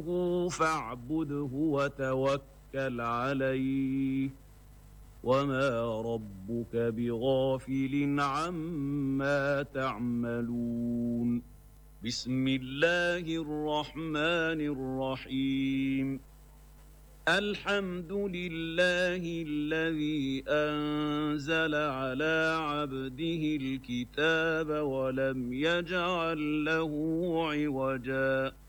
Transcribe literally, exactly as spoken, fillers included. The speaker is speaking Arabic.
فاعبده وتوكل عليه وما ربك بغافل عما تعملون. بسم الله الرحمن الرحيم. الحمد لله الذي أنزل على عبده الكتاب ولم يجعل له عوجا